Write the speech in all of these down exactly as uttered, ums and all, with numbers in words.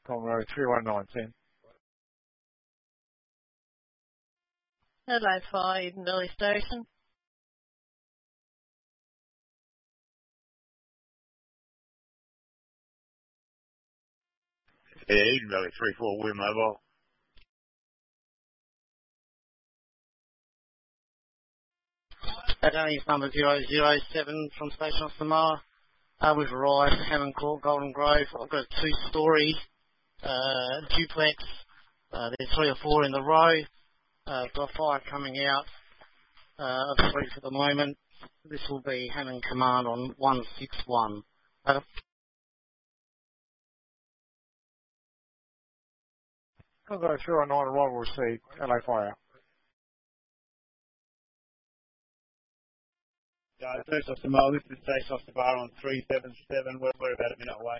Congo three one nine ten. Adelaide Fire, Eden Valley Station. Yeah, Eden Valley three four, we're mobile. Adelaide number zero zero seven from Station of Samara. Uh, we've arrived at Hammond Court, Golden Grove. I've got a two-storey uh, duplex. Uh, there's three or four in the row. Uh, I've got fire coming out uh, of the streets at the moment. This will be Hammond Command on one six one. Uh, Congo three one nine, arrival received. L A fire. Yeah, Station of Samara, this is Station of Samara on three seven seven, we're, we're about a minute away.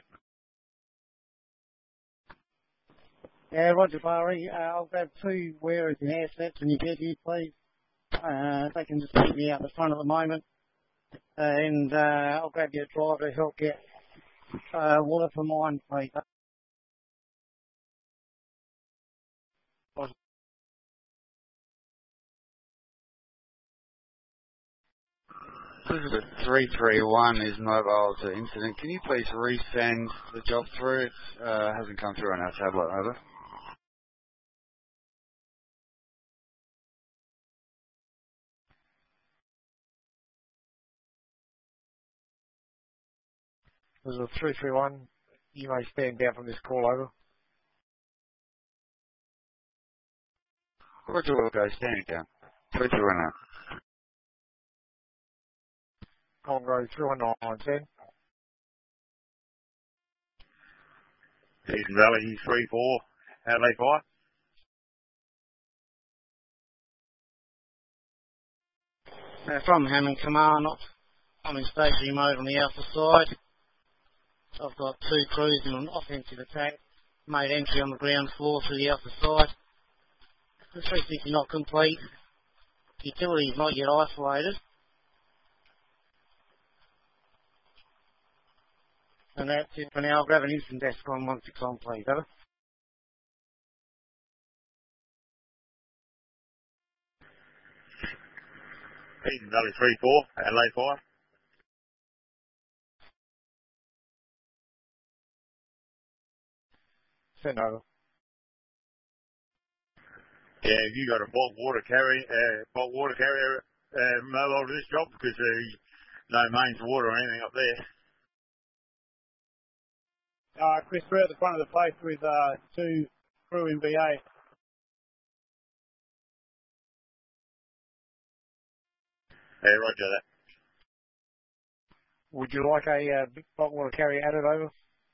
yeah, Roger Barry. Uh, I'll grab two wearers in air sets when you get here, please. Uh, they can just keep me out the front at the moment. Uh, and uh, I'll grab your driver to help get uh, water for mine, please. Elizabeth three three one is mobile to incident. Can you please resend the job through? It uh, hasn't come through on our tablet, over. Elizabeth three three one, you may stand down from this call, over. Roger, we'll go standing down. three three one out. Congo three one nine ten. Eden Valley three four, Adelaide Fire. Uh, from Hammond Command, I'm in stationary mode on the alpha side. I've got two crews in an offensive attack. Made entry on the ground floor through the alpha side. The three sixty not complete. Utility is not yet isolated. And that's it for now. I'll grab an instant desk on one six one, please. Over. Eden Valley three four, Adelaide Fire. Send over. Yeah, have you got a bulk water carry, uh, bulk water carrier uh, mobile to this job? Because there's no mains water or anything up there. Uh, Chris, we're at the front of the place with uh, two crew in V A. Yeah, roger that. Would you like a uh, big bulk water carrier added, over?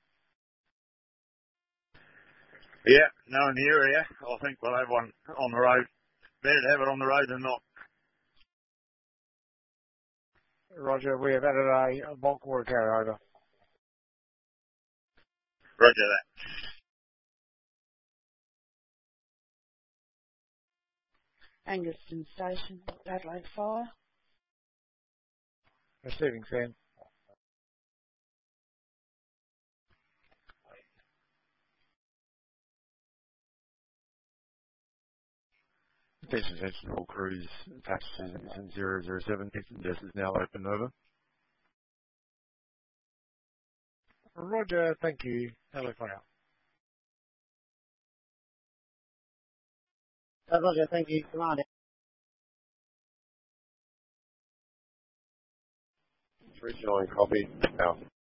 Yeah, no in the area. I think we'll have one on the road. Better to have it on the road than not. Roger, we have added a, a bulk water carrier, over. Roger that. Angaston Station, Adelaide Fire. Receiving, Sam. Station attention, all crews attached to zero zero seven. Instant desk is now open, over. Roger, thank you. Hello, fire. Uh, Roger, thank you. Command. three nine, copy. Out.